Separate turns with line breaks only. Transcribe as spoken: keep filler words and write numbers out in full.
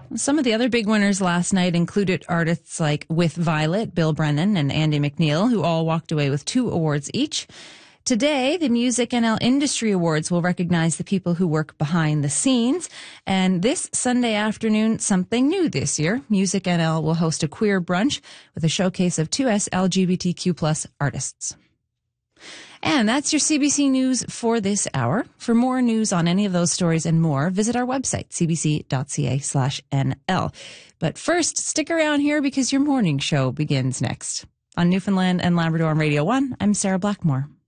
Some of the other big winners last night included artists like With Violet, Bill Brennan, and Andy McNeil, who all walked away with two awards each. Today, the Music N L Industry Awards will recognize the people who work behind the scenes. And this Sunday afternoon, something new this year. Music N L will host a queer brunch with a showcase of two S L G B T Q plus artists. And that's your C B C News for this hour. For more news on any of those stories and more, visit our website, cbc.ca slash NL. But first, stick around here because your morning show begins next. On Newfoundland and Labrador on Radio one, I'm Sarah Blackmore.